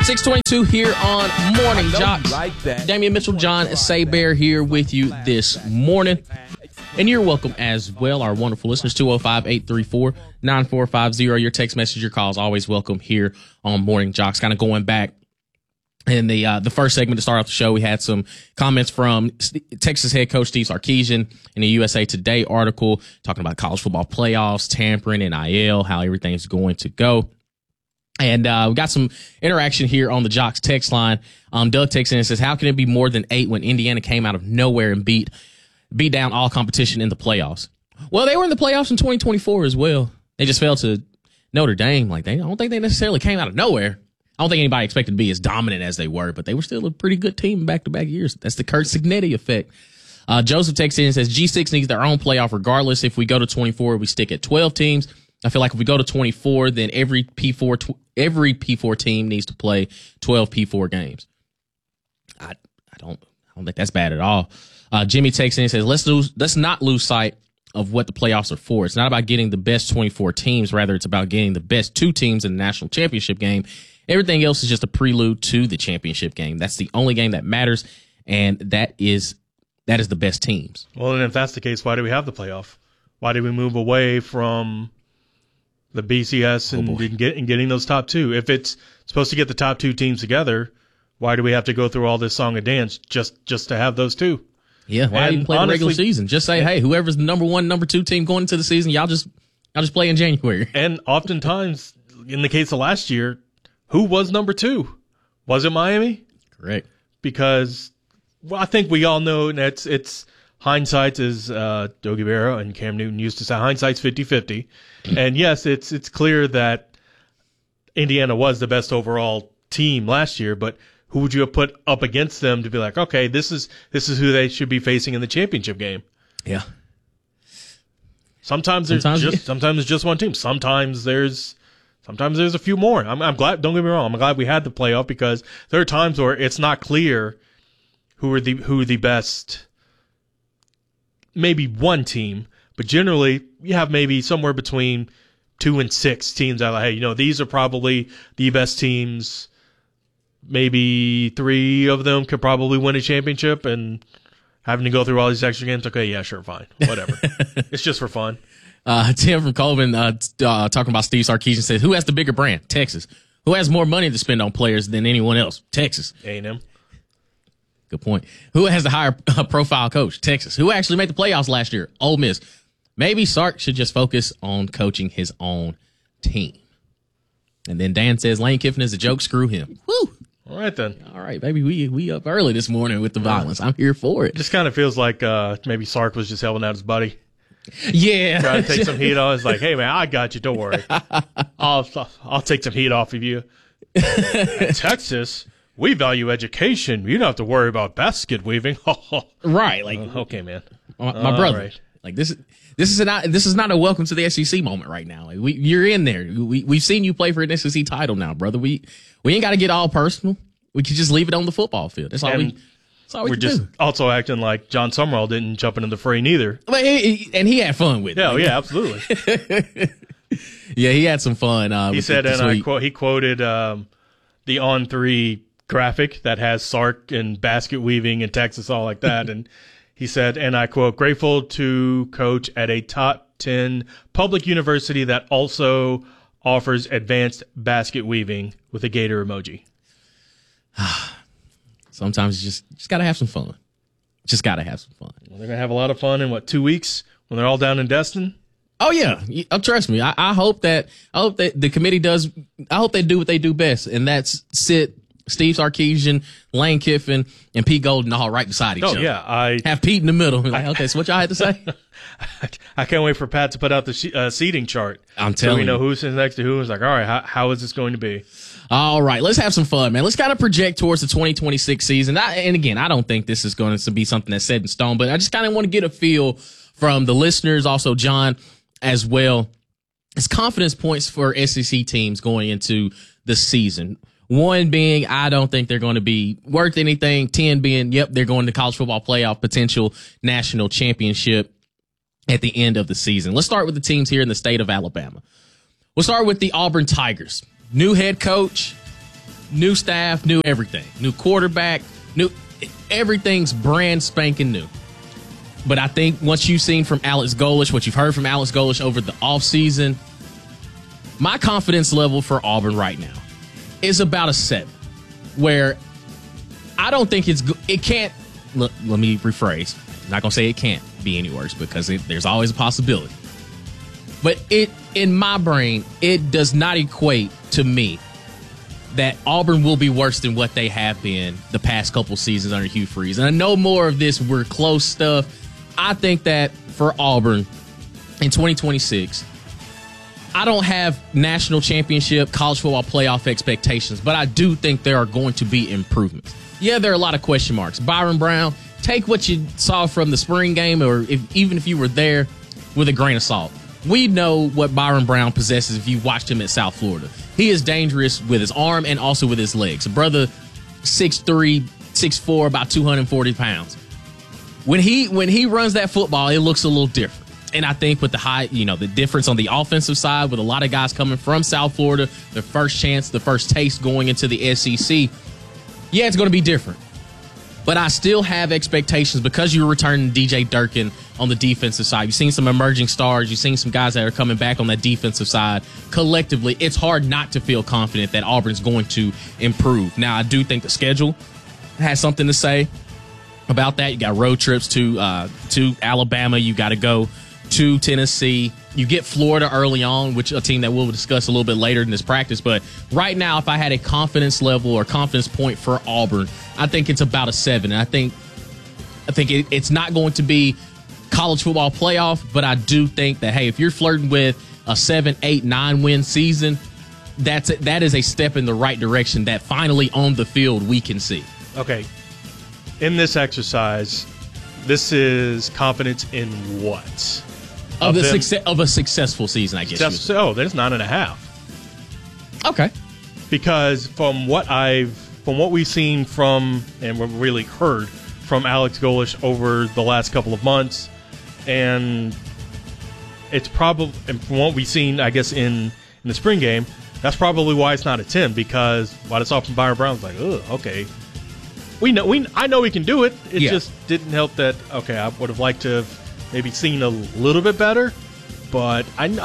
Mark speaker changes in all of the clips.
Speaker 1: 622 here on Morning Jocks.
Speaker 2: Like that.
Speaker 1: Damian Mitchell, John Saybear here with you this morning. And you're welcome as well, our wonderful listeners, 205-834-9450. Your text message, your calls, always welcome here on Morning Jocks. Kind of going back in the first segment to start off the show, we had some comments from Texas head coach Steve Sarkisian in the USA Today article talking about college football playoffs, tampering, NIL, how everything's going to go. And we got some interaction here on the Jocks text line. Doug texts in and says, how can it be more than 8 when Indiana came out of nowhere and beat down all competition in the playoffs? Well, they were in the playoffs in 2024 as well. They just fell to Notre Dame. I don't think they necessarily came out of nowhere. I don't think anybody expected to be as dominant as they were, but they were still a pretty good team in back-to-back years. That's the Kurt Cignetti effect. Joseph texts in and says, G6 needs their own playoff regardless. If we go to 24, we stick at 12 teams. I feel like if we go to 24, then every P4 team needs to play 12 P4 games. I don't think that's bad at all. Jimmy takes in and says, let's not lose sight of what the playoffs are for. It's not about getting the best 24 teams. Rather, it's about getting the best 2 teams in the national championship game. Everything else is just a prelude to the championship game. That's the only game that matters, and that is the best teams.
Speaker 3: Well, and if that's the case, why do we have the playoff? Why did we move away from the BCS and getting those top 2? If it's supposed to get the top 2 teams together, why do we have to go through all this song and dance just to have those 2?
Speaker 1: Yeah, why even play the regular season? Just say, hey, whoever's the number 1, number 2 team going into the season, y'all just play in January.
Speaker 3: And oftentimes, in the case of last year, who was number 2? Was it Miami?
Speaker 1: Correct.
Speaker 3: Because I think we all know that it's hindsight, as Yogi Berra and Cam Newton used to say, hindsight's 50-50. And yes, it's clear that Indiana was the best overall team last year, but who would you have put up against them to be like, okay, this is who they should be facing in the championship game?
Speaker 1: Yeah.
Speaker 3: Sometimes it's just one team. Sometimes there's a few more. I'm glad. Don't get me wrong. I'm glad we had the playoff because there are times where it's not clear who the best. Maybe one team, but generally you have maybe somewhere between 2 and 6 teams that are like, hey, these are probably the best teams. Maybe 3 of them could probably win a championship, and having to go through all these extra games. Okay, yeah, sure, fine, whatever. It's just for fun.
Speaker 1: Tim from Colvin talking about Steve Sarkisian says, who has the bigger brand? Texas. Who has more money to spend on players than anyone else? Texas.
Speaker 3: A&M.
Speaker 1: Good point. Who has the higher profile coach? Texas. Who actually made the playoffs last year? Ole Miss. Maybe Sark should just focus on coaching his own team. And then Dan says Lane Kiffin is a joke. Screw him. Woo.
Speaker 3: All right, then.
Speaker 1: All right, baby. We up early this morning with the violence. I'm here for it.
Speaker 3: Just kind of feels like maybe Sark was just helping out his buddy.
Speaker 1: Yeah.
Speaker 3: Trying to take some heat off. It's like, hey, man, I got you. Don't worry. I'll take some heat off of you. In Texas, we value education. You don't have to worry about basket weaving.
Speaker 1: Right.
Speaker 3: Okay, man.
Speaker 1: My brother. Right. This is not a welcome to the SEC moment right now. You're in there. We've seen you play for an SEC title now, brother. We ain't got to get all personal. We can just leave it on the football field. That's all we
Speaker 3: we're just do. Also acting like John Summerall didn't jump into the fray neither.
Speaker 1: And he had fun with it.
Speaker 3: Yeah, absolutely.
Speaker 1: Yeah, he had some fun.
Speaker 3: He said, and he quoted the On3 graphic that has Sark and basket weaving in Texas, all like that. And he said, and I quote, grateful to coach at a top 10 public university that also offers advanced basket weaving with a gator emoji.
Speaker 1: Sometimes you just got to have some fun. Just got to have some fun.
Speaker 3: Well, they're going to have a lot of fun in 2 weeks when they're all down in Destin?
Speaker 1: Oh yeah. Trust me. I hope that the committee does, I hope they do what they do best. And that's sit Steve Sarkisian, Lane Kiffin, and Pete Golden all right beside each other.
Speaker 3: Oh yeah.
Speaker 1: Have Pete in the middle. Like, okay, so what y'all had to say?
Speaker 3: I can't wait for Pat to put out the seating chart.
Speaker 1: I'm telling you.
Speaker 3: So we know who sits next to who. It's like, all right, how is this going to be?
Speaker 1: All right, let's have some fun, man. Let's kind of project towards the 2026 season. And again, I don't think this is going to be something that's set in stone, but I just kind of want to get a feel from the listeners, also John as well, as confidence points for SEC teams going into the season. 1 being, I don't think they're going to be worth anything. 10 being, yep, they're going to college football playoff, potential national championship at the end of the season. Let's start with the teams here in the state of Alabama. We'll start with the Auburn Tigers. New head coach, new staff, new everything, new quarterback, new everything's brand spanking new. But I think once you've seen from Alex Golesh, what you've heard from Alex Golesh over the offseason, my confidence level for Auburn right now is about a 7, where I don't think it can't. Let me rephrase. I'm not going to say it can't be any worse, because there's always a possibility. But in my brain, it does not equate to me that Auburn will be worse than what they have been the past couple seasons under Hugh Freeze. And I know more of this we're close stuff. I think that for Auburn in 2026, I don't have national championship, college football playoff expectations, but I do think there are going to be improvements. Yeah, there are a lot of question marks. Byron Brown, take what you saw from the spring game, or even if you were there, with a grain of salt. We know what Byron Brown possesses if you watched him at South Florida. He is dangerous with his arm and also with his legs. A brother, 6'3", 6'4", about 240 pounds. When he runs that football, it looks a little different. And I think with the difference on the offensive side, with a lot of guys coming from South Florida, the first chance, the first taste going into the SEC, yeah, it's going to be different. But I still have expectations because you're returning DJ Durkin on the defensive side. You've seen some emerging stars. You've seen some guys that are coming back on that defensive side. Collectively, it's hard not to feel confident that Auburn's going to improve. Now, I do think the schedule has something to say about that. You got road trips to Alabama. You got to go to Tennessee. You get Florida early on, which a team that we'll discuss a little bit later in this practice. But right now, if I had a confidence level or confidence point for Auburn, I think it's about a 7. And I think it's not going to be college football playoff, but I do think that, hey, if you're flirting with a 7, 8, 9 win season, that is a step in the right direction that finally on the field we can see.
Speaker 3: Okay. In this exercise, this is confidence in what?
Speaker 1: Of a successful season, I guess.
Speaker 3: There's 9.5.
Speaker 1: Okay.
Speaker 3: Because from what we've seen from, and we've really heard from Alex Golesh over the last couple of months, and it's probably, and from what we've seen, I guess, in the spring game, that's probably why it's not a 10, because what I saw from Byron Brown was like, oh, okay. I know we can do it. It just didn't help that, okay, I would have liked to have maybe seen a little bit better, but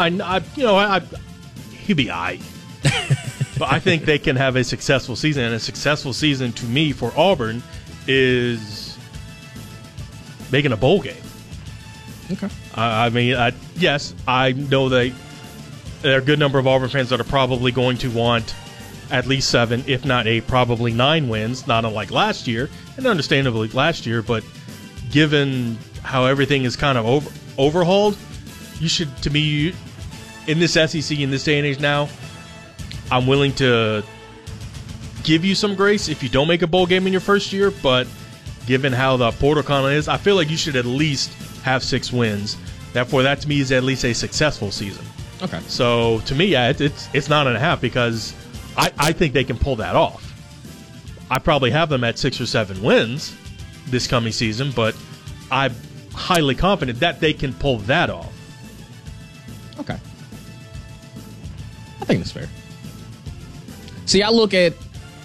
Speaker 3: he'd be all right. But I think they can have a successful season, and a successful season to me for Auburn is making a bowl game.
Speaker 1: Okay.
Speaker 3: Yes, I know there are a good number of Auburn fans that are probably going to want at least 7, if not 8, probably 9 wins, not unlike last year, and understandably last year, but given how everything is kind of overhauled, you should, to me, in this SEC, in this day and age now, I'm willing to give you some grace if you don't make a bowl game in your first year, but given how the portal kind of is, I feel like you should at least have 6 wins. Therefore, that to me is at least a successful season.
Speaker 1: Okay.
Speaker 3: So, to me, yeah, it's 9.5, because I think they can pull that off. I probably have them at 6 or 7 wins this coming season, but I'm highly confident that they can pull that off.
Speaker 1: Okay. I think that's fair. See, I look at...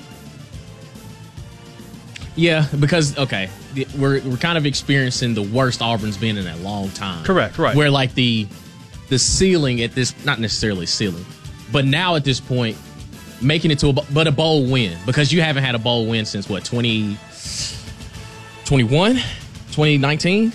Speaker 1: Yeah, because, okay, we're kind of experiencing the worst Auburn's been in a long time.
Speaker 3: Correct, right.
Speaker 1: Where, like, the ceiling at this... Not necessarily ceiling, but now at this point, making it to a bowl win, because you haven't had a bowl win since, what, 2021? 2019?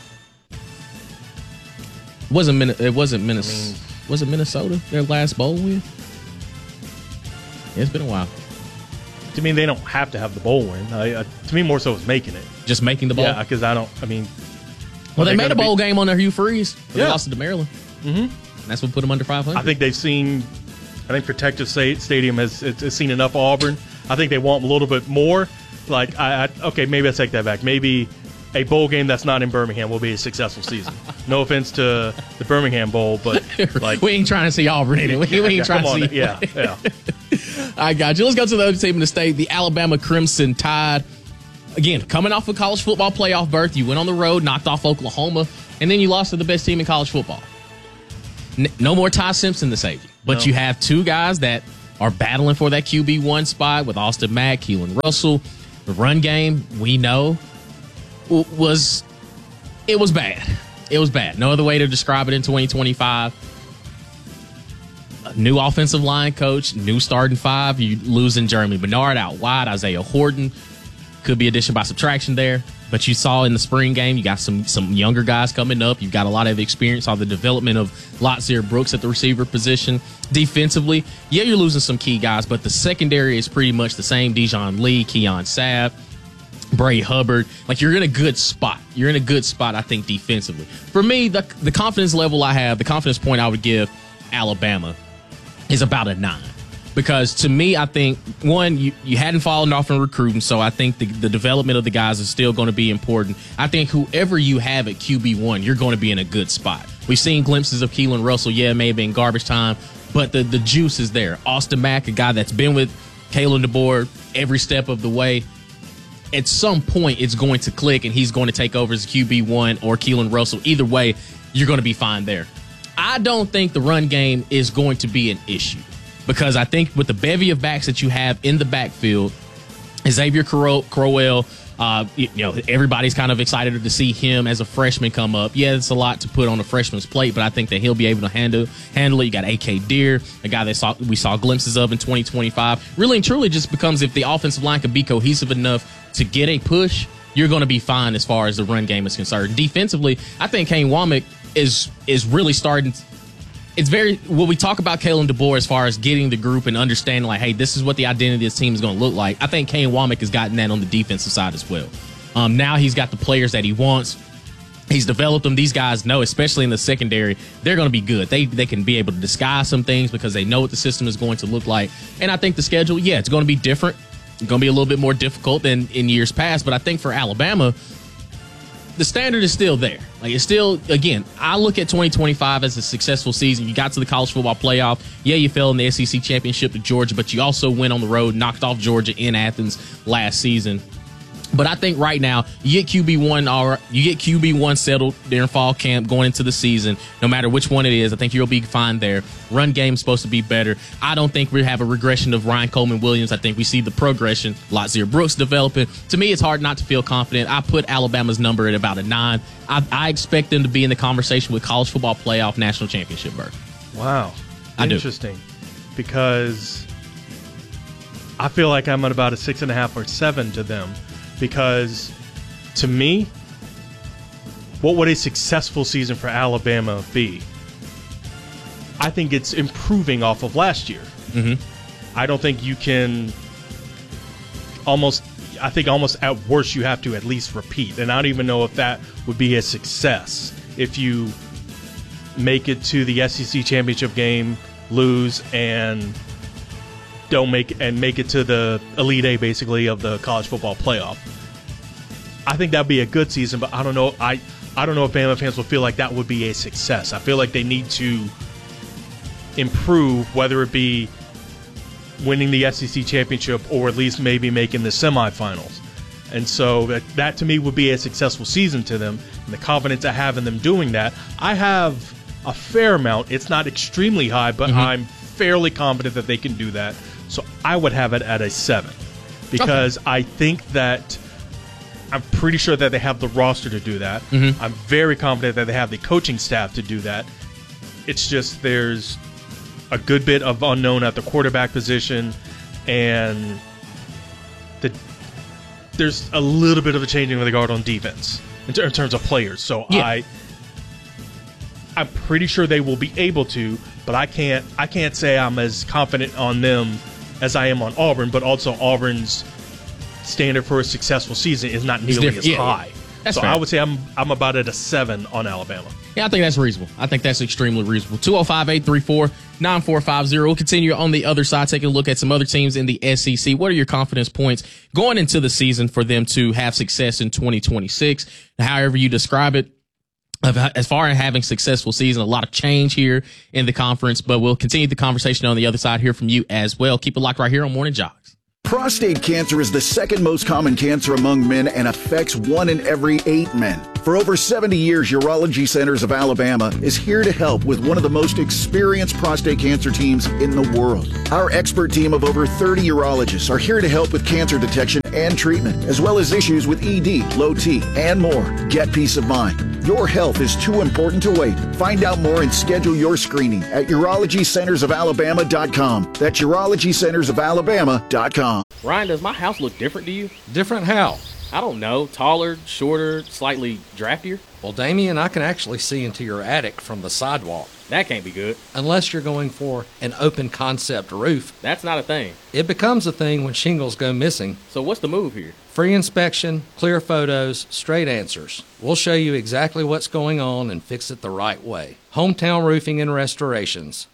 Speaker 1: It wasn't Minnesota. Was it Minnesota, their last bowl win? Yeah, it's been a while.
Speaker 3: To me, they don't have to have the bowl win. To me, more so is making it.
Speaker 1: Just making the bowl?
Speaker 3: Yeah, because well,
Speaker 1: they made a bowl game on their Hugh Freeze. They lost it to Maryland.
Speaker 3: Mm-hmm.
Speaker 1: And that's what put them under 500.
Speaker 3: I think Protective Stadium has seen enough Auburn. I think they want a little bit more. Like, okay, maybe I take that back. Maybe a bowl game that's not in Birmingham will be a successful season. No offense to the Birmingham Bowl, but like
Speaker 1: we ain't trying to see Auburn in it. We ain't trying to see.
Speaker 3: Yeah.
Speaker 1: I got you. Let's go to the other team in the state, the Alabama Crimson Tide. Again, coming off a college football playoff berth, you went on the road, knocked off Oklahoma, and then you lost to the best team in college football. No more Ty Simpson to save you, but you have 2 guys that are battling for that QB1 spot with Austin Mack, Keelan Russell. The run game, we know, was bad. It was bad. No other way to describe it in 2025. A new offensive line coach, new starting five. You losing Jeremy Bernard out wide. Isaiah Horton could be addition by subtraction there. But you saw in the spring game, you got some younger guys coming up. You've got a lot of experience on the development of Latzir Brooks at the receiver position. Defensively, yeah, you're losing some key guys, but the secondary is pretty much the same. Dijon Lee, Keon Sabb, Bray Hubbard. Like, you're in a good spot. You're in a good spot, I think, defensively. For me, the confidence level I have, the confidence point I would give Alabama is about a 9. Because to me, I think, one, you hadn't fallen off in recruiting, so I think the development of the guys is still going to be important. I think whoever you have at QB1, you're going to be in a good spot. We've seen glimpses of Keelan Russell. Yeah, it may have been garbage time, but the juice is there. Austin Mack, a guy that's been with Kalen DeBoer every step of the way. At some point, it's going to click, and he's going to take over as QB1 or Keelan Russell. Either way, you're going to be fine there. I don't think the run game is going to be an issue. Because I think with the bevy of backs that you have in the backfield, Xavier Crowell, everybody's kind of excited to see him as a freshman come up. Yeah, it's a lot to put on a freshman's plate, but I think that he'll be able to handle it. You got A.K. Deere, a guy that we saw glimpses of in 2025. Really and truly just becomes if the offensive line can be cohesive enough to get a push, you're going to be fine as far as the run game is concerned. Defensively, I think Kane Womack is really starting – it's very, when we talk about Kalen DeBoer as far as getting the group and understanding, like, hey, this is what the identity of this team is going to look like. I think Kane Womack has gotten that on the defensive side as well. Now he's got the players that he wants. He's developed them. These guys know, especially in the secondary, they're going to be good. They can be able to disguise some things because they know what the system is going to look like. And I think the schedule, yeah, it's going to be different. It's going to be a little bit more difficult than in years past. But I think for Alabama, the standard is still there. Like, it's still, again, I look at 2025 as a successful season. You got to the college football playoff. Yeah, you fell in the SEC championship to Georgia, but you also went on the road, knocked off Georgia in Athens last season. But I think right now, you get QB1 settled during fall camp going into the season. No matter which one it is, I think you'll be fine there. Run game's supposed to be better. I don't think we have a regression of Ryan Coleman Williams. I think we see the progression. Latzir Brooks developing. To me, it's hard not to feel confident. I put Alabama's number at about a 9. I expect them to be in the conversation with college football playoff national championship berth.
Speaker 3: Wow. Interesting. Because I feel like I'm at about a 6.5 or 7 to them. Because, to me, what would a successful season for Alabama be? I think it's improving off of last year. Mm-hmm. I don't think you can almost at worst you have to at least repeat. And I don't even know if that would be a success. If you make it to the SEC championship game, lose, and make it to the Elite Eight, basically, of the college football playoff. I think that'd be a good season, but I don't know. I don't know if Bama fans will feel like that would be a success. I feel like they need to improve, whether it be winning the SEC championship or at least maybe making the semifinals. And so that to me would be a successful season to them. And the confidence I have in them doing that, I have a fair amount. It's not extremely high, but I'm fairly confident that they can do that. So I would have it at a 7 because I think that I'm pretty sure that they have the roster to do that. Mm-hmm. I'm very confident that they have the coaching staff to do that. It's just there's a good bit of unknown at the quarterback position, and there's a little bit of a changing of the guard on defense in terms of players. So yeah. I'm pretty sure they will be able to, but I can't say I'm as confident on them as I am on Auburn, but also Auburn's standard for a successful season is not nearly as high. So fair. I would say I'm about at a 7 on Alabama.
Speaker 1: Yeah, I think that's reasonable. I think that's extremely reasonable. 205-834-9450. We'll continue on the other side, taking a look at some other teams in the SEC. What are your confidence points going into the season for them to have success in 2026? However you describe it. As far as having a successful season, a lot of change here in the conference, but we'll continue the conversation on the other side, hear from you as well. Keep it locked right here on Morning Jogs.
Speaker 2: Prostate cancer is the second most common cancer among men and affects 1 in every 8 men. For over 70 years, Urology Centers of Alabama is here to help with one of the most experienced prostate cancer teams in the world. Our expert team of over 30 urologists are here to help with cancer detection and treatment, as well as issues with ED, low T, and more. Get peace of mind. Your health is too important to wait. Find out more and schedule your screening at urologycentersofalabama.com. That's urologycentersofalabama.com.
Speaker 4: Ryan, does my house look different to you?
Speaker 5: Different how?
Speaker 4: I don't know. Taller, shorter, slightly draftier?
Speaker 5: Well, Damien, I can actually see into your attic from the sidewalk.
Speaker 4: That can't be good.
Speaker 5: Unless you're going for an open concept roof.
Speaker 4: That's not a thing.
Speaker 5: It becomes a thing when shingles go missing.
Speaker 4: So what's the move here?
Speaker 5: Free inspection, clear photos, straight answers. We'll show you exactly what's going on and fix it the right way. Hometown Roofing and Restorations,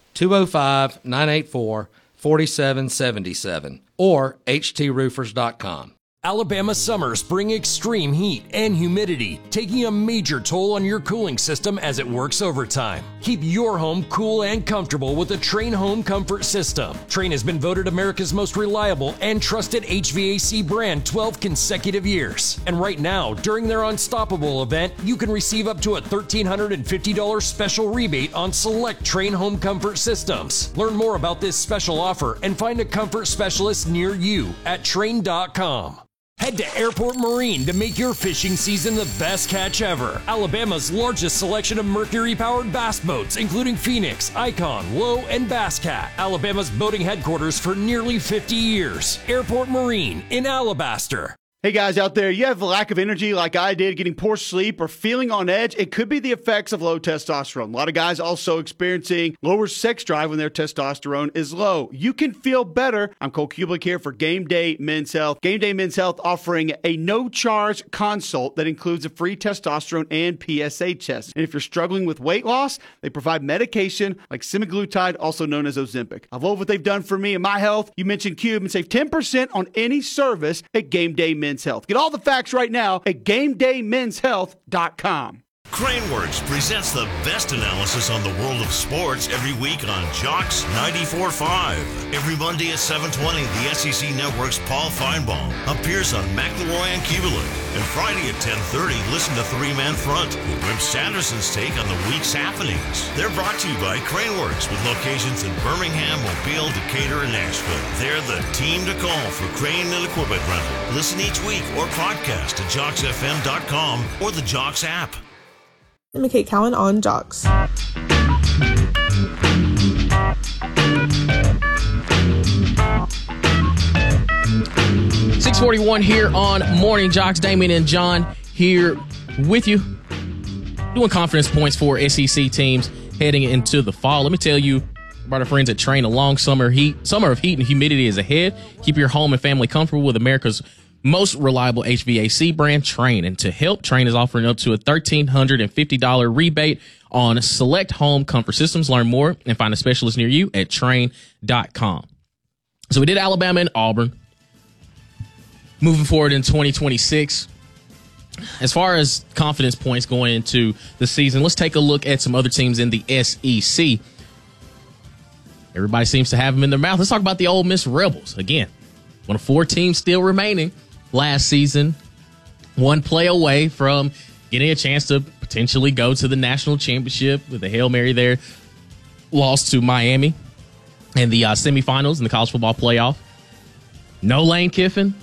Speaker 5: 205-984-4777 or htroofers.com.
Speaker 6: Alabama summers bring extreme heat and humidity, taking a major toll on your cooling system as it works overtime. Keep your home cool and comfortable with the Trane Home Comfort System. Trane has been voted America's most reliable and trusted HVAC brand 12 consecutive years. And right now, during their Unstoppable event, you can receive up to a $1,350 special rebate on select Trane Home Comfort systems. Learn more about this special offer and find a comfort specialist near you at Trane.com. Head to Airport Marine to make your fishing season the best catch ever. Alabama's largest selection of Mercury-powered bass boats, including Phoenix, Icon, Lowe, and Bass Cat. Alabama's boating headquarters for nearly 50 years. Airport Marine in Alabaster.
Speaker 7: Hey guys out there, you have a lack of energy like I did, getting poor sleep or feeling on edge? It could be the effects of low testosterone. A lot of guys also experiencing lower sex drive when their testosterone is low. You can feel better. I'm Cole Kublik here for Game Day Men's Health. Game Day Men's Health offering a no-charge consult that includes a free testosterone and PSA test. And if you're struggling with weight loss, they provide medication like semaglutide, also known as Ozempic. I love what they've done for me and my health. You mentioned Cube and save 10% on any service at Game Day Men's Health. Get all the facts right now at GameDayMen'sHealth.com.
Speaker 8: Craneworks presents the best analysis on the world of sports every week on Jocks 94.5. Every Monday at 7:20, the SEC Network's Paul Feinbaum appears on McElroy and Kubelik. And Friday at 10:30, listen to Three Man Front with Webb Sanderson's take on the week's happenings. They're brought to you by Craneworks with locations in Birmingham, Mobile, Decatur, and Nashville. They're the team to call for crane and equipment rental. Listen each week or podcast at JocksFM.com or the Jocks app.
Speaker 9: I'm Kate Cowan on Jocks.
Speaker 1: 6:41 here on Morning Jocks. Damien and John here with you, doing confidence points for SEC teams heading into the fall. Let me tell you about our friends at Trane. A long summer of heat and humidity is ahead. Keep your home and family comfortable with America's most reliable HVAC brand, Trane. And to help, Trane is offering up to a $1,350 rebate on select home comfort systems. Learn more and find a specialist near you at Trane.com. So we did Alabama and Auburn. Moving forward in 2026, as far as confidence points going into the season, let's take a look at some other teams in the SEC. Everybody seems to have them in their mouth. Let's talk about the Ole Miss Rebels. Again, one of 4 teams still remaining last season, one play away from getting a chance to potentially go to the national championship with a Hail Mary there. Lost to Miami in the semifinals in the college football playoff. No Lane Kiffin.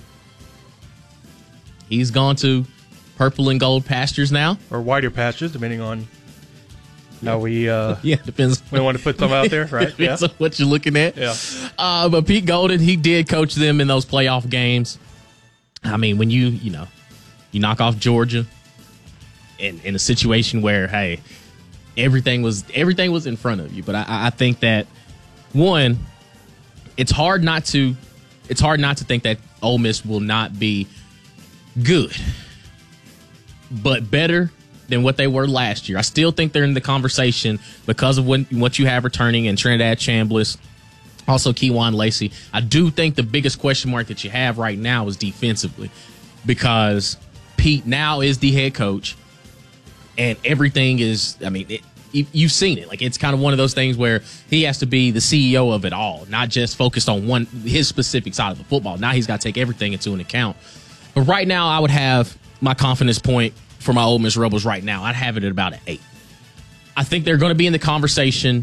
Speaker 1: He's gone to purple and gold pastures now.
Speaker 3: Or whiter pastures, depending on how we
Speaker 1: depends.
Speaker 3: We want to put them out there, right?
Speaker 1: Depends on what you're looking at.
Speaker 3: Yeah.
Speaker 1: But Pete Golden, he did coach them in those playoff games. I mean, when you knock off Georgia in a situation where, hey, everything was in front of you. But I think that, one, it's hard not to think that Ole Miss will not be good, but better than what they were last year. I still think they're in the conversation because of what you have returning in Trinidad Chambliss, also Kejuan Lacey. I do think the biggest question mark that you have right now is defensively, because Pete now is the head coach, and everything is, you've seen it. Like, it's kind of one of those things where he has to be the CEO of it all, not just focused on his specific side of the football. Now he's got to take everything into an account. But right now, I would have my confidence point for my Ole Miss Rebels right now. I'd have it at about an 8. I think they're going to be in the conversation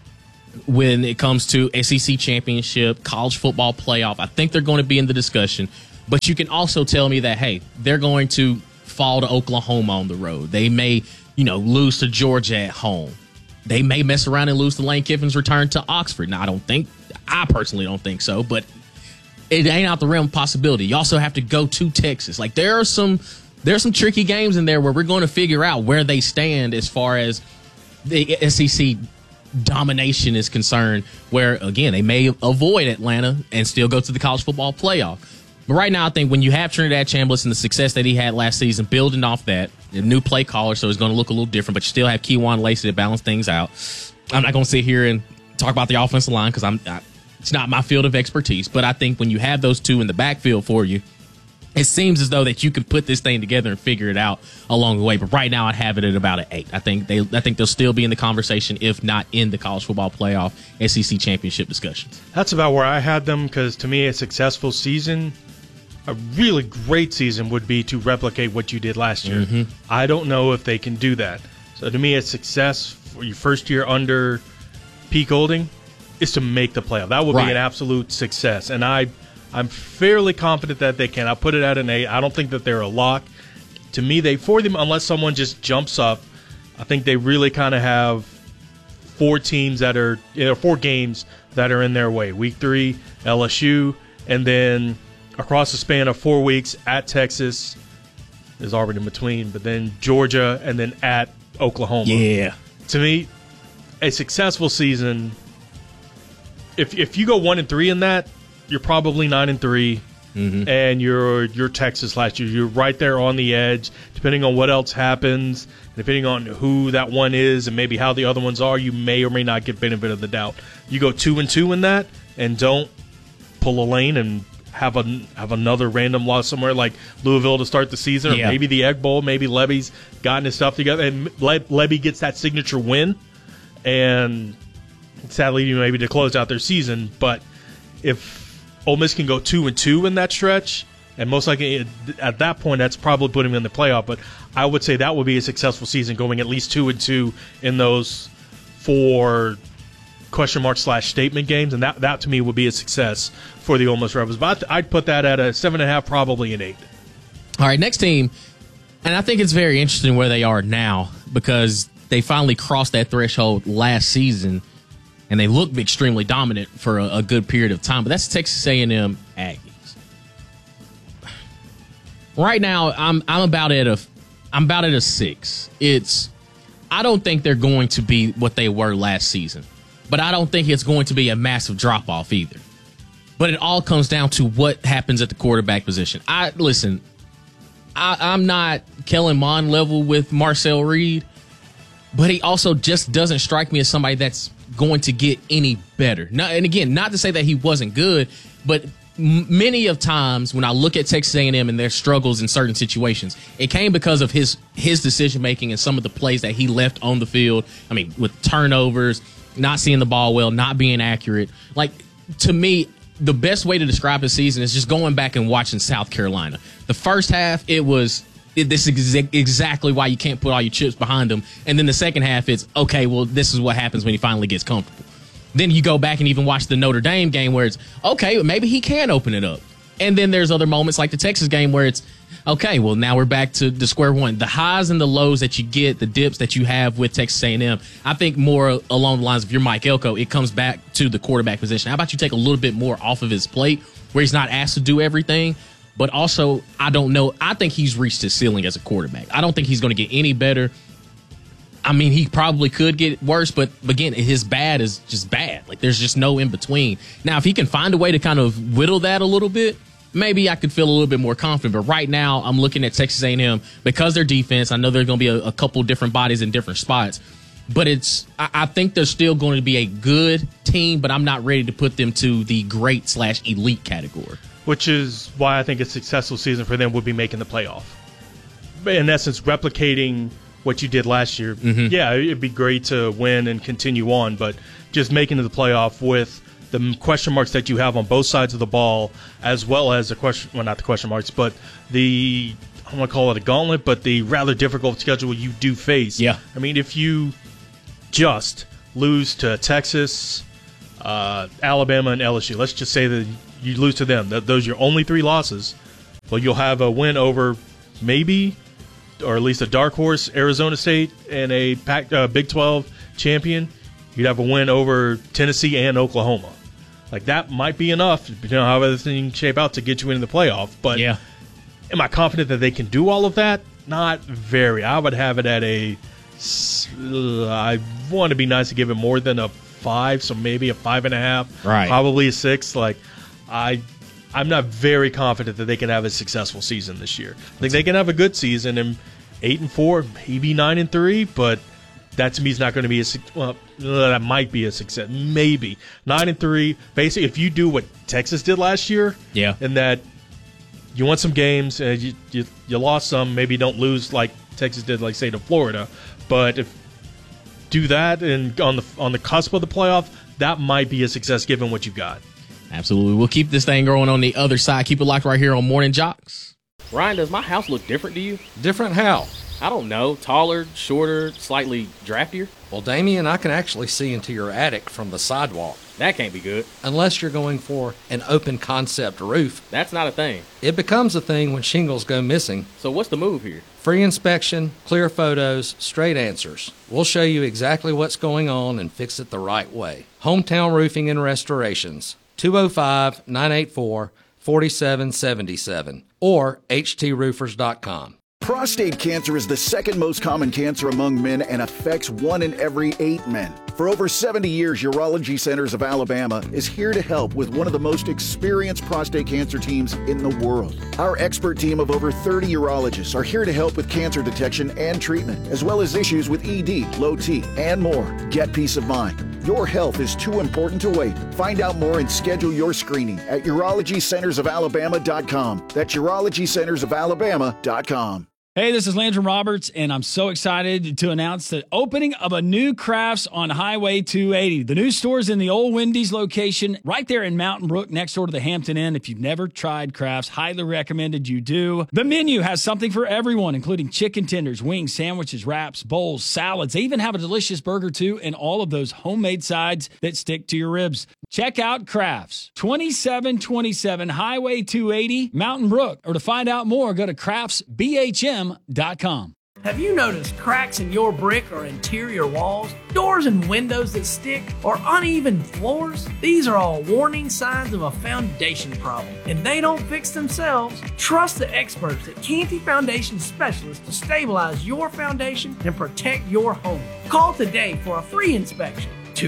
Speaker 1: when it comes to SEC championship, college football playoff. I think they're going to be in the discussion. But you can also tell me that, hey, they're going to fall to Oklahoma on the road. They may, lose to Georgia at home. They may mess around and lose to Lane Kiffin's return to Oxford. Now, I personally don't think so, but it ain't out the realm of possibility. You also have to go to Texas. Like, there's some tricky games in there where we're going to figure out where they stand as far as the SEC domination is concerned, where, again, they may avoid Atlanta and still go to the college football playoff. But right now, I think when you have Trinidad Chambliss and the success that he had last season, building off that, a new play caller, so it's going to look a little different, but you still have Kejuan Lacey to balance things out. I'm not going to sit here and talk about the offensive line because it's not my field of expertise, but I think when you have those two in the backfield for you, it seems as though that you can put this thing together and figure it out along the way. But right now, I'd have it at about an 8. I think they'll still be in the conversation, if not in the college football playoff SEC championship discussions.
Speaker 3: That's about where I had them, because to me, a successful season, a really great season, would be to replicate what you did last year.
Speaker 1: Mm-hmm.
Speaker 3: I don't know if they can do that. So to me, a success for your first year under Pete Golding is to make the playoff. That would be an absolute success. And I'm fairly confident that they can. I'll put it at an 8. I don't think that they're a lock. To me, unless someone just jumps up, I think they really kind of have 4 teams that are, 4 games that are in their way. Week 3, LSU, and then across the span of 4 weeks at Texas, is already in between, but then Georgia, and then at Oklahoma.
Speaker 1: Yeah.
Speaker 3: To me, a successful season, if you go 1-3 in that, you're probably 9-3, and you're Texas last year. You're right there on the edge. Depending on what else happens, depending on who that one is, and maybe how the other ones are, you may or may not get benefit of the doubt. You go 2-2 in that, and don't pull a lane and have another random loss somewhere like Louisville to start the season, or maybe the Egg Bowl. Maybe Levy's gotten his stuff together, and Levy gets that signature win, and sadly, maybe to close out their season. But if Ole Miss can go 2-2 in that stretch, and most likely at that point, that's probably putting them in the playoff. But I would say that would be a successful season, going at least 2-2 in those 4 question mark / statement games, and that to me would be a success for the Ole Miss Rebels. But I'd put that at a 7.5, probably an 8.
Speaker 1: All right, next team, and I think it's very interesting where they are now, because they finally crossed that threshold last season, and they looked extremely dominant for a good period of time. But that's Texas A&M Aggies. Right now, I'm about at a 6. I don't think they're going to be what they were last season, but I don't think it's going to be a massive drop off either. But it all comes down to what happens at the quarterback position. I'm not Kellen Mond level with Marcel Reed, but he also just doesn't strike me as somebody that's going to get any better. And again, not to say that he wasn't good, but many of times when I look at Texas A&M and their struggles in certain situations, it came because of his decision making and some of the plays that he left on the field. I mean, with turnovers, not seeing the ball well, not being accurate. Like, to me, the best way to describe the season is just going back and watching South Carolina. The first half, this is exactly why you can't put all your chips behind them. And then the second half, it's, okay, well, this is what happens when he finally gets comfortable. Then you go back and even watch the Notre Dame game where it's, okay, maybe he can open it up. And then there's other moments like the Texas game where it's, okay, well, now we're back to the square one. The highs and the lows that you get, the dips that you have with Texas A&M, I think more along the lines of your Mike Elko, it comes back to the quarterback position. How about you take a little bit more off of his plate where he's not asked to do everything? But also, I don't know. I think he's reached his ceiling as a quarterback. I don't think he's going to get any better. I mean, he probably could get worse, but again, his bad is just bad. Like, there's just no in between. Now, if he can find a way to kind of whittle that a little bit, maybe I could feel a little bit more confident. But right now, I'm looking at Texas A&M because their defense. I know there's going to be a couple different bodies in different spots, but I think they're still going to be a good team, but I'm not ready to put them to the great / elite category.
Speaker 3: Which is why I think a successful season for them would be making the playoff. In essence, replicating what you did last year.
Speaker 1: Mm-hmm.
Speaker 3: Yeah, it'd be great to win and continue on, but just making it to the playoff with the question marks that you have on both sides of the ball, as well as not the question marks, but I don't want to call it a gauntlet, but the rather difficult schedule you do face.
Speaker 1: Yeah.
Speaker 3: I mean, if you just lose to Texas, Alabama, and LSU, let's just say that you lose to them, those are your only 3 losses, well, you'll have a win over maybe, or at least a dark horse, Arizona State, and a Big 12 champion. You'd have a win over Tennessee and Oklahoma. Like, that might be enough, how everything shape out to get you into the playoff. But
Speaker 1: yeah.
Speaker 3: Am I confident that they can do all of that? Not very. I would have it at I want to be nice to give it more than a 5, so maybe a 5.5.
Speaker 1: Right.
Speaker 3: Probably a 6. Like, I'm not very confident that they can have a successful season this year. I think they can have a good season and 8-4, maybe 9-3, but that to me is not going to be that might be a success. Maybe 9-3. Basically, if you do what Texas did last year,
Speaker 1: yeah,
Speaker 3: and that you won some games and you lost some, maybe don't lose like Texas did, like say to Florida, but if do that and on the cusp of the playoff, that might be a success given what you got.
Speaker 1: Absolutely. We'll keep this thing going on the other side. Keep it locked right here on Morning Jocks.
Speaker 4: Ryan, does my house look different to you?
Speaker 5: Different how?
Speaker 4: I don't know. Taller, shorter, slightly draftier?
Speaker 5: Well, Damien, I can actually see into your attic from the sidewalk.
Speaker 4: That can't be good.
Speaker 5: Unless you're going for an open concept roof.
Speaker 4: That's not a thing.
Speaker 5: It becomes a thing when shingles go missing.
Speaker 4: So what's the move here?
Speaker 5: Free inspection, clear photos, straight answers. We'll show you exactly what's going on and fix it the right way. Hometown Roofing and Restorations, 205-984-4777 or htroofers.com.
Speaker 2: Prostate cancer is the second most common cancer among men and affects 1 in every 8 men. For over 70 years, Urology Centers of Alabama is here to help with one of the most experienced prostate cancer teams in the world. Our expert team of over 30 urologists are here to help with cancer detection and treatment, as well as issues with ED, low T, and more. Get peace of mind. Your health is too important to wait. Find out more and schedule your screening at urologycentersofalabama.com. That's urologycentersofalabama.com.
Speaker 10: Hey, this is Landon Roberts, and I'm so excited to announce the opening of a new Crafts on Highway 280. The new store is in the old Wendy's location right there in Mountain Brook next door to the Hampton Inn. If you've never tried Crafts, highly recommended you do. The menu has something for everyone, including chicken tenders, wings, sandwiches, wraps, bowls, salads. They even have a delicious burger, too, and all of those homemade sides that stick to your ribs. Check out Crafts, 2727 Highway 280, Mountain Brook. Or to find out more, go to craftsbhm.com.
Speaker 11: Have you noticed cracks in your brick or interior walls, doors and windows that stick, or uneven floors? These are all warning signs of a foundation problem, and they don't fix themselves. Trust the experts at Canty Foundation Specialists to stabilize your foundation and protect your home. Call today for a free inspection.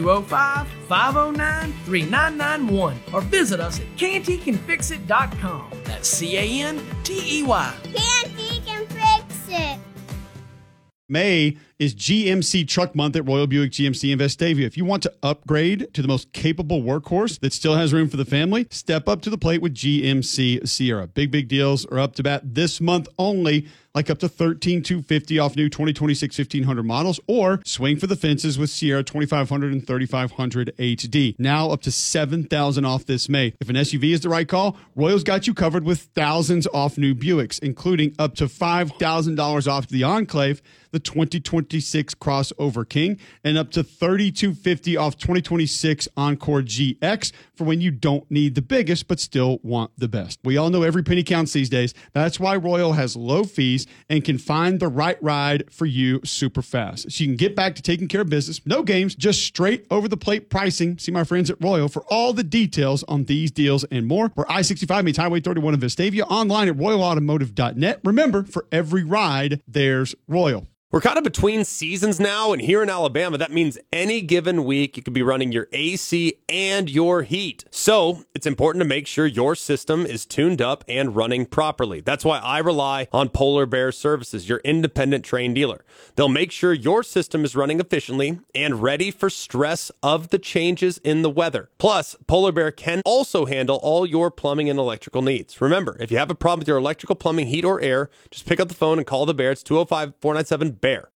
Speaker 11: 205-509-3991 or visit us at cantycanfixit.com. That's CANTEY.
Speaker 12: Canty can fix it.
Speaker 7: May is GMC Truck Month at Royal Buick GMC in Vestavia. If you want to upgrade to the most capable workhorse that still has room for the family, step up to the plate with GMC Sierra. Big deals are up to bat this month only, like up to $13,250 off new 2026 1500 models, or swing for the fences with Sierra 2500 and 3500 HD. Now up to $7,000 off this May. If an SUV is the right call, Royal's got you covered with thousands off new Buicks, including up to $5,000 off the Enclave, the 2026 Crossover King, and up to $3,250 off 2026 Encore GX for when you don't need the biggest but still want the best. We all know every penny counts these days. That's why Royal has low fees and can find the right ride for you super fast. So you can get back to taking care of business. No games, just straight over the plate pricing. See my friends at Royal for all the details on these deals and more. Where I-65 meets Highway 31 in Vestavia, online at royalautomotive.net. Remember, for every ride, there's Royal.
Speaker 13: We're kind of between seasons now, and here in Alabama, that means any given week you could be running your AC and your heat. So it's important to make sure your system is tuned up and running properly. That's why I rely on Polar Bear Services, your independent Trane dealer. They'll make sure your system is running efficiently and ready for stress of the changes in the weather. Plus, Polar Bear can also handle all your plumbing and electrical needs. Remember, if you have a problem with your electrical, plumbing, heat, or air, just pick up the phone and call the Bear. It's 205-497-BEAR.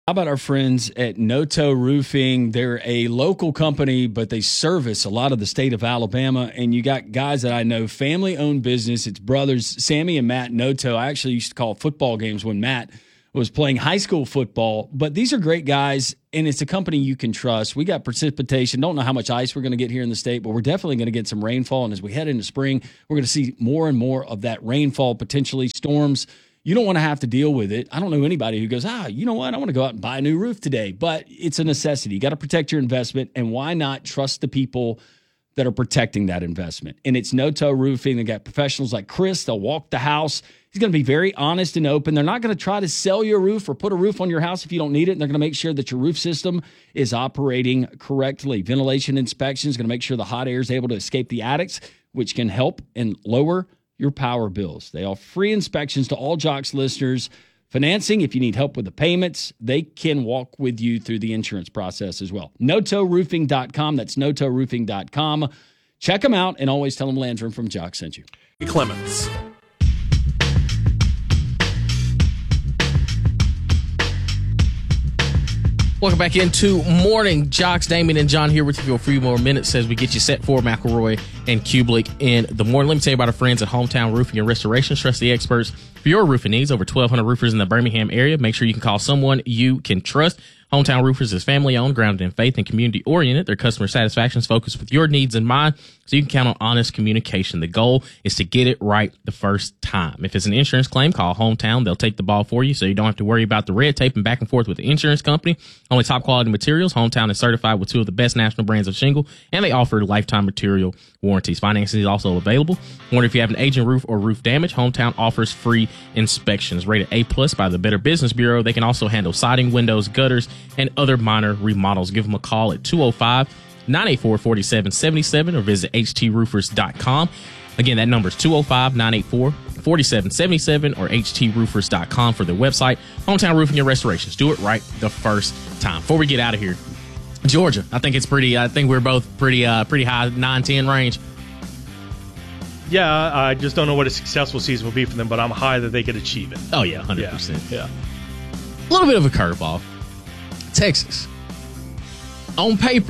Speaker 10: How about our friends at Noto Roofing? They're a local company, but they service a lot of the state of Alabama. And you got guys that I know, family-owned business. It's brothers, Sammy and Matt Noto. I actually used to call football games when Matt was playing high school football. But these are great guys, and it's a company you can trust. We got precipitation. Don't know how much ice we're going to get here in the state, but we're definitely going to get some rainfall. And as we head into spring, we're going to see more and more of that rainfall, potentially storms. You don't want to have to deal with it. I don't know anybody who goes, you know what? I want to go out and buy a new roof today. But it's a necessity. You got to protect your investment. And why not trust the people that are protecting that investment? And it's Noto Roofing. They got professionals like Chris. They'll walk the house. He's going to be very honest and open. They're not going to try to sell you a roof or put a roof on your house if you don't need it. And they're going to make sure that your roof system is operating correctly. Ventilation inspection is going to make sure the hot air is able to escape the attics, which can help and lower your power bills. They offer free inspections to all Jocks listeners. Financing, if you need help with the payments, they can walk with you through the insurance process as well. NotoRoofing.com. That's NotoRoofing.com. Check them out and always tell them Landrum from Jocks sent you.
Speaker 3: Clements.
Speaker 1: Welcome back into Morning Jocks. Damien and John here with you for a few more minutes as we get you set for McElroy and Kublik in the morning. Let me tell you about our friends at Hometown Roofing and Restoration. Trust the experts for your roofing needs. Over 1,200 roofers in the Birmingham area. Make sure you can call someone you can trust. Hometown Roofers is family-owned, grounded in faith, and community-oriented. Their customer satisfaction is focused with your needs in mind, so you can count on honest communication. The goal is to get it right the first time. If it's an insurance claim, call Hometown. They'll take the ball for you, so you don't have to worry about the red tape and back and forth with the insurance company. Only top-quality materials. Hometown is certified with 2 of the best national brands of shingle, and they offer lifetime material warranties. Financing is also available. Wonder if you have an aging roof or roof damage? Hometown offers free inspections. Rated A+ by the Better Business Bureau. They can also handle siding, windows, gutters, and other minor remodels. Give them a call at 205-984-4777 or visit htroofers.com. Again, that number is 205-984-4777 or htroofers.com for their website. Hometown Roofing and Restorations. Do it right the first time. Before we get out of here, Georgia, I think we're both pretty high 9-10 range.
Speaker 3: Yeah, I just don't know what a successful season will be for them, but I'm high that they could achieve it.
Speaker 1: Oh, yeah, 100%.
Speaker 3: Yeah.
Speaker 1: A little bit of a curveball. Texas. On paper,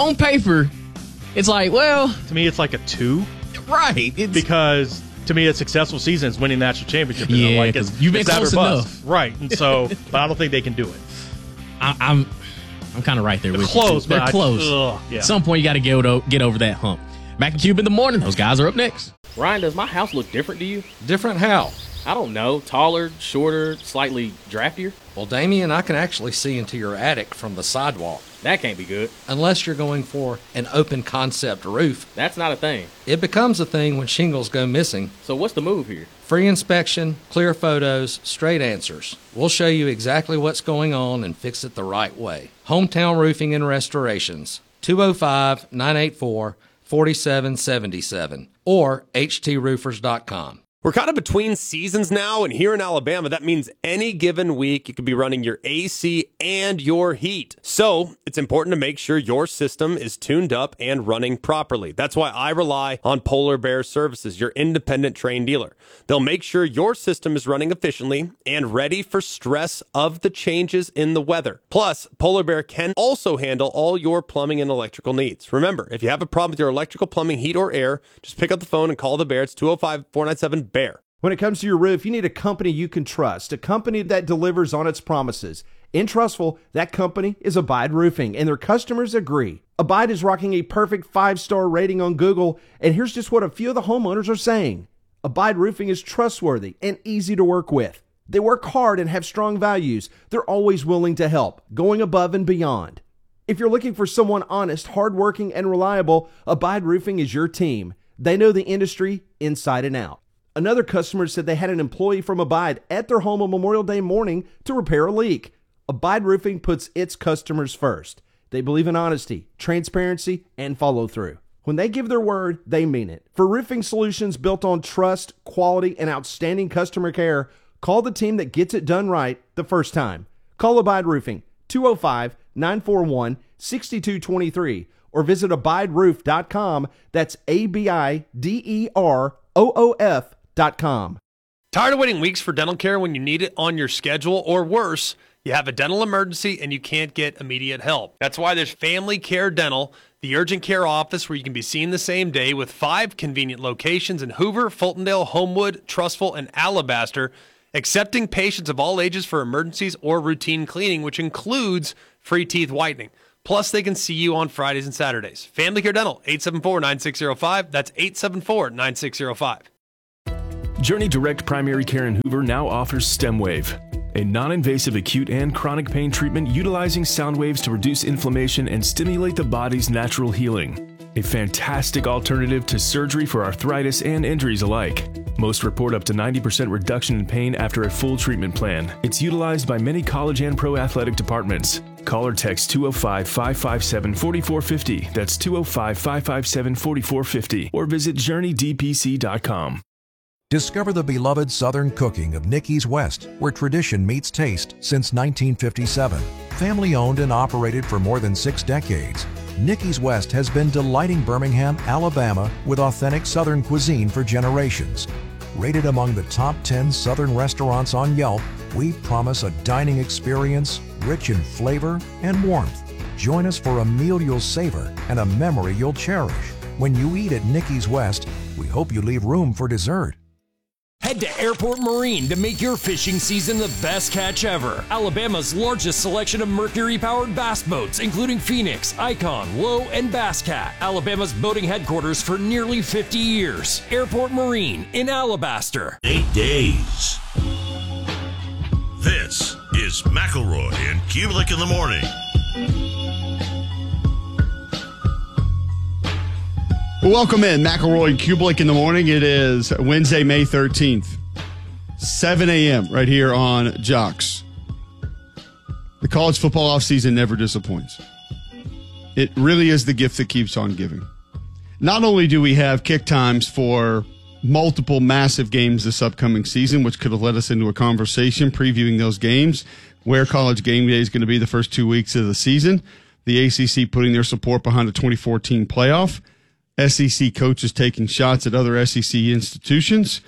Speaker 1: it's like, well...
Speaker 3: To me, it's like a 2.
Speaker 1: Right.
Speaker 3: Because, to me, a successful season is winning national championship.
Speaker 1: Yeah,
Speaker 3: like
Speaker 1: you've been close enough.
Speaker 3: Right, and so, but I don't think they can do it.
Speaker 1: I'm kind of right there with you.
Speaker 3: Close,
Speaker 1: They're close.
Speaker 3: Yeah.
Speaker 1: At some point, you got to get over that hump. Mac and Cube in the morning. Those guys are up next.
Speaker 4: Ryan, does my house look different to you?
Speaker 5: Different how?
Speaker 4: I don't know. Taller, shorter, slightly draftier?
Speaker 5: Well, Damien, I can actually see into your attic from the sidewalk.
Speaker 4: That can't be good.
Speaker 5: Unless you're going for an open concept roof.
Speaker 4: That's not a thing.
Speaker 5: It becomes a thing when shingles go missing.
Speaker 4: So what's the move here?
Speaker 5: Free inspection, clear photos, straight answers. We'll show you exactly what's going on and fix it the right way. Hometown Roofing and Restorations. 205-984-4777 or htroofers.com.
Speaker 13: We're kind of between seasons now, and here in Alabama, that means any given week you could be running your AC and your heat. So it's important to make sure your system is tuned up and running properly. That's why I rely on Polar Bear Services, your independent Trane dealer. They'll make sure your system is running efficiently and ready for stress of the changes in the weather. Plus, Polar Bear can also handle all your plumbing and electrical needs. Remember, if you have a problem with your electrical, plumbing, heat, or air, just pick up the phone and call the Bear. It's 205-497-BEAR.
Speaker 14: When it comes to your roof, you need a company you can trust, a company that delivers on its promises. In Trustful, that company is Abide Roofing, and their customers agree. Abide is rocking a perfect 5-star rating on Google, and here's just what a few of the homeowners are saying. Abide Roofing is trustworthy and easy to work with. They work hard and have strong values. They're always willing to help, going above and beyond. If you're looking for someone honest, hardworking, and reliable, Abide Roofing is your team. They know the industry inside and out. Another customer said they had an employee from Abide at their home on Memorial Day morning to repair a leak. Abide Roofing puts its customers first. They believe in honesty, transparency, and follow through. When they give their word, they mean it. For roofing solutions built on trust, quality, and outstanding customer care, call the team that gets it done right the first time. Call Abide Roofing, 205-941-6223, or visit abideroof.com. That's ABIDEROOF.com.
Speaker 13: Tired of waiting weeks for dental care when you need it on your schedule, or worse, You have a dental emergency and you can't get immediate help. That's why there's Family Care Dental, the urgent care office where you can be seen the same day with 5 convenient locations in Hoover, Fultondale, Homewood, Trussville, and Alabaster, accepting patients of all ages for emergencies or routine cleaning, which includes free teeth whitening. Plus, they can see you on Fridays and Saturdays. Family Care Dental, 874-9605. That's 874-9605.
Speaker 15: Journey Direct Primary Care in Hoover now offers StemWave, a non-invasive acute and chronic pain treatment utilizing sound waves to reduce inflammation and stimulate the body's natural healing. A fantastic alternative to surgery for arthritis and injuries alike. Most report up to 90% reduction in pain after a full treatment plan. It's utilized by many college and pro athletic departments. Call or text 205-557-4450. That's 205-557-4450. Or visit JourneyDPC.com.
Speaker 16: Discover the beloved Southern cooking of Nicky's West, where tradition meets taste since 1957. Family owned and operated for more than 6 decades, Nicky's West has been delighting Birmingham, Alabama with authentic Southern cuisine for generations. Rated among the top 10 Southern restaurants on Yelp, we promise a dining experience rich in flavor and warmth. Join us for a meal you'll savor and a memory you'll cherish. When you eat at Nicky's West, we hope you leave room for dessert.
Speaker 6: Head to Airport Marine to make your fishing season the best catch ever. Alabama's largest selection of Mercury-powered bass boats, including Phoenix, Icon, Lowe, and Bass Cat. Alabama's boating headquarters for nearly 50 years. Airport Marine in Alabaster.
Speaker 8: 8 days. This is McElroy and Kubelik in the morning.
Speaker 7: Welcome in, McElroy and Kubelik in the morning. It is Wednesday, May 13th, 7 a.m. right here on Jocks. The college football offseason never disappoints. It really is the gift that keeps on giving. Not only do we have kick times for multiple massive games this upcoming season, which could have led us into a conversation previewing those games, where College Game Day is going to be the first 2 weeks of the season, the ACC putting their support behind a 2014 playoff, SEC coaches taking shots at other SEC institutions.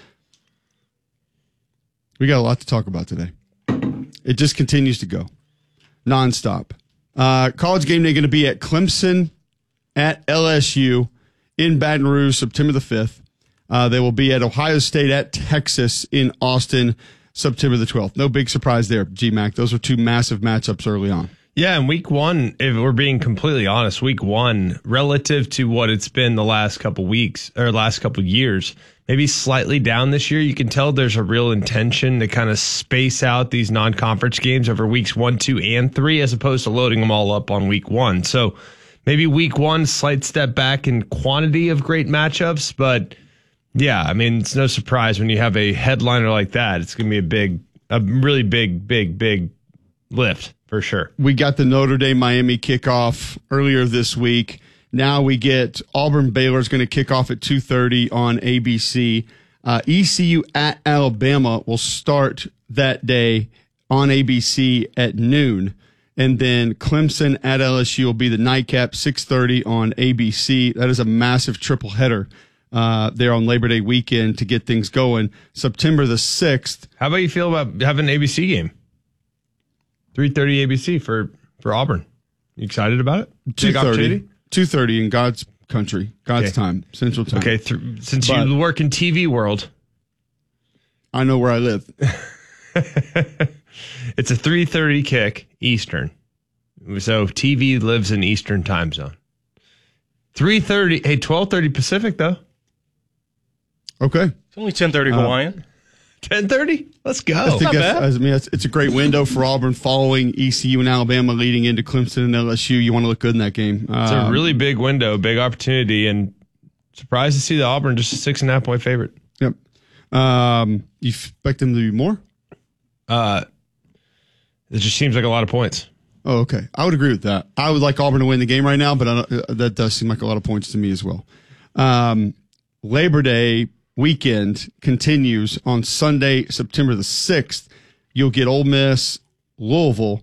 Speaker 7: We got a lot to talk about today. It just continues to go nonstop. College Game Day going to be at Clemson at LSU in Baton Rouge, September the 5th. They will be at Ohio State at Texas in Austin, September the 12th. No big surprise there, G-Mac. Those are 2 massive matchups early on.
Speaker 17: Yeah, and week 1, if we're being completely honest, week 1, relative to what it's been the last couple weeks or last couple years, maybe slightly down this year. You can tell there's a real intention to kind of space out these non-conference games over weeks 1, 2, and 3, as opposed to loading them all up on week 1. So maybe week 1, slight step back in quantity of great matchups, but yeah, I mean, it's no surprise when you have a headliner like that. It's going to be a really big lift. For sure. We
Speaker 7: got the Notre Dame-Miami kickoff earlier this week. Now we get Auburn-Baylor is going to kick off at 2:30 on ABC. ECU at Alabama will start that day on ABC at noon. And then Clemson at LSU will be the nightcap, 6:30 on ABC. That is a massive triple header there on Labor Day weekend to get things going. September the 6th.
Speaker 17: How about you feel about having an ABC game? 3:30 ABC for Auburn. You excited about it?
Speaker 7: 2:30 in God's country, God's time, Central Time.
Speaker 17: Okay, since you work in TV world,
Speaker 7: I know where I live.
Speaker 17: It's a 3:30 kick Eastern, so TV lives in Eastern time zone. 3:30, 12:30 Pacific though.
Speaker 7: Okay,
Speaker 3: it's only 10:30 Hawaiian.
Speaker 17: 10:30? Let's go.
Speaker 7: I think it's a great window for Auburn following ECU and Alabama leading into Clemson and LSU. You want to look good in that game.
Speaker 17: It's a really big window, big opportunity, and surprised to see the Auburn just a 6.5 point favorite.
Speaker 7: Yep. You expect them to be more?
Speaker 17: It just seems like a lot of points.
Speaker 7: Oh, okay. I would agree with that. I would like Auburn to win the game right now, but that does seem like a lot of points to me as well. Labor Day weekend continues on Sunday, September the 6th. You'll get Ole Miss, Louisville,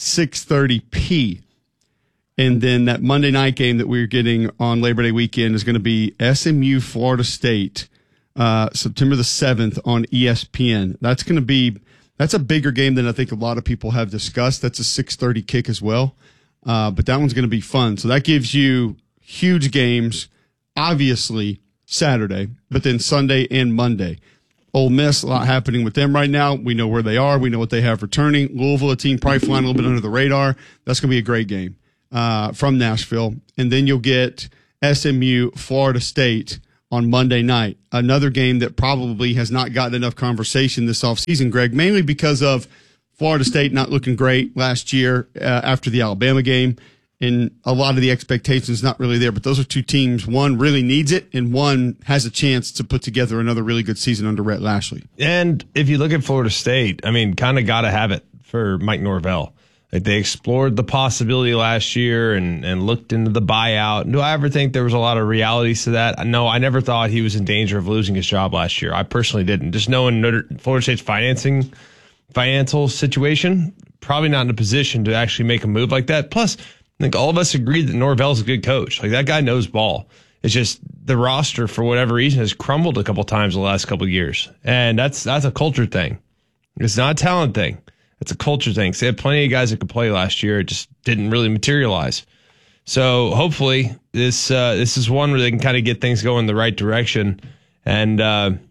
Speaker 7: 6:30 And then that Monday night game that we're getting on Labor Day weekend is going to be SMU, Florida State, September the 7th on ESPN. That's going to be
Speaker 18: That's a bigger game than I think a lot of people have discussed. That's a 6:30 kick as well. But that one's going to be fun. So that gives you huge games, obviously Saturday, but then Sunday and Monday. Ole Miss, a lot happening with them right now. We know where they are. We know what they have returning. Louisville, a team probably flying a little bit under the radar. That's going to be a great game from Nashville. And then you'll get SMU, Florida State on Monday night. Another game that probably has not gotten enough conversation this offseason, Greg, mainly because of Florida State not looking great last year after the Alabama game. And a lot of the expectations not really there. But those are two teams. One really needs it, and one has a chance to put together another really good season under Rhett Lashley.
Speaker 17: And if you look at Florida State, I mean, kind of got to have it for Mike Norvell. Like, they explored the possibility last year and looked into the buyout. Do I ever think there was a lot of realities to that? No, I never thought he was in danger of losing his job last year. I personally didn't. Just knowing Florida State's financial situation, probably not in a position to actually make a move like that. Plus, I think all of us agree that Norvell's a good coach. Like, that guy knows ball. It's just the roster, for whatever reason, has crumbled a couple times the last couple of years. And that's a culture thing. It's not a talent thing. It's a culture thing. So they had plenty of guys that could play last year. It just didn't really materialize. So hopefully this is one where they can kind of get things going in the right direction and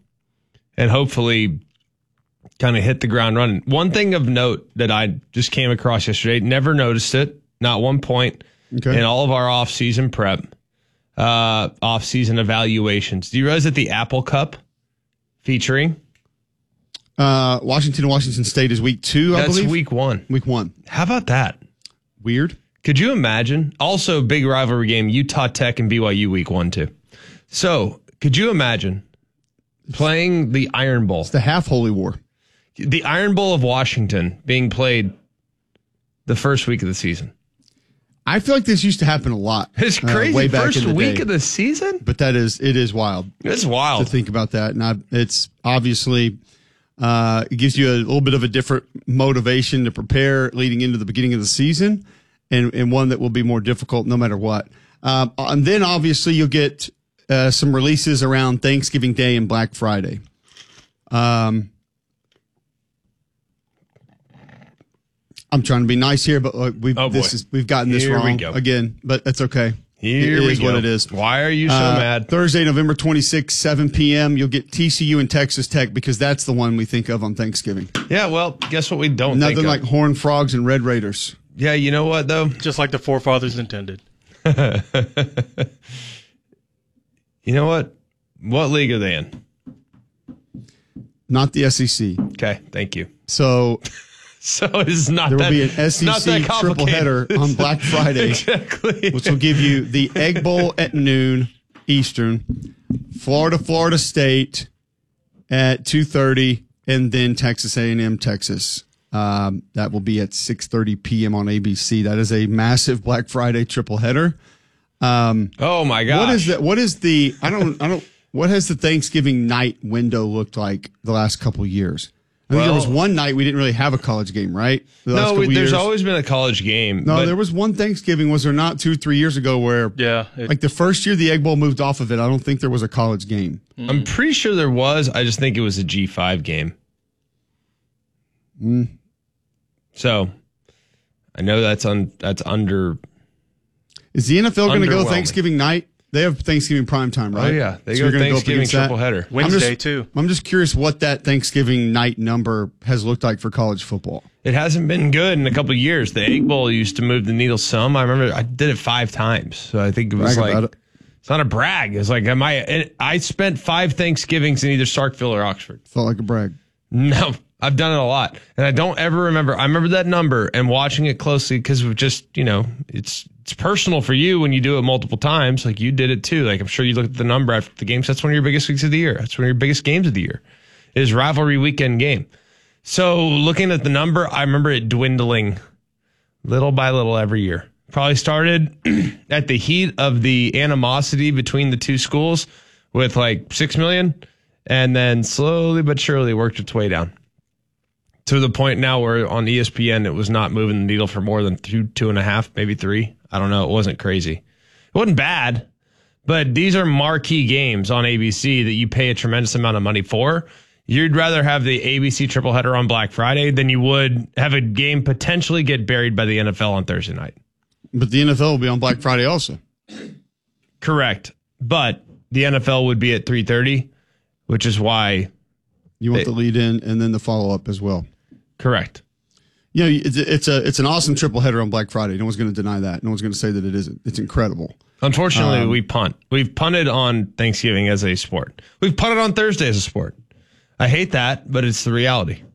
Speaker 17: hopefully kind of hit the ground running. One thing of note that I just came across yesterday, never noticed it, not one point in all of our off-season prep, off-season evaluations. Do you realize that the Apple Cup featuring
Speaker 18: Washington and Washington State is week 2, I believe?
Speaker 17: That's week 1.
Speaker 18: Week 1.
Speaker 17: How about that?
Speaker 18: Weird.
Speaker 17: Could you imagine? Also, big rivalry game, Utah Tech and BYU week 1, too. So, could you imagine playing the Iron Bowl?
Speaker 18: It's the half Holy War.
Speaker 17: The Iron Bowl of Washington being played the first week of the season.
Speaker 18: I feel like this used to happen a lot.
Speaker 17: It's crazy.
Speaker 18: Way back
Speaker 17: First
Speaker 18: in the
Speaker 17: week
Speaker 18: day.
Speaker 17: of the season?
Speaker 18: But it is wild.
Speaker 17: It's wild
Speaker 18: to think about that. And it's obviously it gives you a little bit of a different motivation to prepare leading into the beginning of the season, and one that will be more difficult no matter what. And then obviously you'll get some releases around Thanksgiving Day and Black Friday. I'm trying to be nice here, but we've gotten this wrong again, but that's okay. It is what it is.
Speaker 17: Why are you so mad?
Speaker 18: Thursday, November 26th, 7 p.m., you'll get TCU and Texas Tech because that's the one we think of on Thanksgiving.
Speaker 17: Yeah, well, guess what we don't
Speaker 18: Nothing
Speaker 17: think
Speaker 18: like
Speaker 17: of?
Speaker 18: Horned Frogs and Red Raiders.
Speaker 17: Yeah, you know what, though?
Speaker 3: Just like the forefathers intended.
Speaker 17: You know what? What league are they in?
Speaker 18: Not the SEC.
Speaker 17: Okay, thank you.
Speaker 18: So
Speaker 17: it's not
Speaker 18: there will
Speaker 17: that,
Speaker 18: be an SEC triple header on Black Friday,
Speaker 17: exactly,
Speaker 18: which will give you the Egg Bowl at noon Eastern, Florida State at 2:30, and then Texas A&M Texas. That will be at 6:30 p.m. on ABC. That is a massive Black Friday triple header.
Speaker 17: Oh my gosh!
Speaker 18: What is that? What is the? I don't. What has the Thanksgiving night window looked like the last couple of years? I think there was one night we didn't really have a college game, right?
Speaker 17: There's always been a college game.
Speaker 18: No, there was one Thanksgiving, was there not, 2-3 years ago where, like the first year the Egg Bowl moved off of it, I don't think there was a college game.
Speaker 17: I'm pretty sure there was. I just think it was a G5 game. So, I know that's under.
Speaker 18: Is the NFL going to go Thanksgiving night? They have Thanksgiving prime time, right?
Speaker 17: Oh, yeah. They go Thanksgiving triple header.
Speaker 3: Wednesday, too.
Speaker 18: I'm just curious what that Thanksgiving night number has looked like for college football.
Speaker 17: It hasn't been good in a couple of years. The Egg Bowl used to move the needle some. I remember I did it 5 times. So I think it was it's not a brag. It's like, I spent 5 Thanksgivings in either Starkville or Oxford.
Speaker 18: Felt like a brag.
Speaker 17: No, I've done it a lot. And I don't ever remember. I remember that number and watching it closely because of just, it's personal for you when you do it multiple times. Like you did it too. Like I'm sure you looked at the number after the games. That's one of your biggest weeks of the year. That's one of your biggest games of the year. It is rivalry weekend game. So looking at the number, I remember it dwindling little by little every year. Probably started at the heat of the animosity between the two schools with like 6 million and then slowly but surely worked its way down to the point now where on ESPN it was not moving the needle for more than 2.5, maybe 3. I don't know. It wasn't crazy. It wasn't bad, but these are marquee games on ABC that you pay a tremendous amount of money for. You'd rather have the ABC triple header on Black Friday than you would have a game potentially get buried by the NFL on Thursday night.
Speaker 18: But the NFL will be on Black Friday also.
Speaker 17: Correct. But the NFL would be at 3:30, which is why
Speaker 18: you want the lead in and then the follow up as well.
Speaker 17: Correct.
Speaker 18: You know, it's an awesome triple header on Black Friday. No one's going to deny that. No one's going to say that it isn't. It's incredible.
Speaker 17: Unfortunately, we punt. We've punted on Thanksgiving as a sport. We've punted on Thursday as a sport. I hate that, but it's the reality.